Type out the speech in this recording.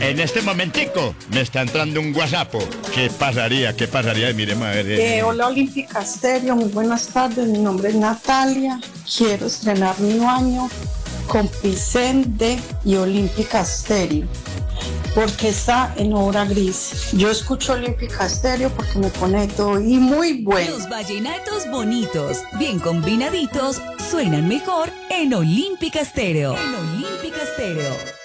En este momentico me está entrando un WhatsApp. ¿Qué pasaría? ¿Qué pasaría? Miremos a ver. Hola Olímpica Estéreo, muy buenas tardes. Mi nombre es Natalia. Quiero estrenar mi año con Vicente y Olímpica Estéreo, porque está en hora gris. Yo escucho Olímpica Estéreo porque me pone todo y muy bueno. Los vallenatos bonitos, bien combinaditos, suenan mejor en Olímpica Estéreo. En Olímpica Estéreo.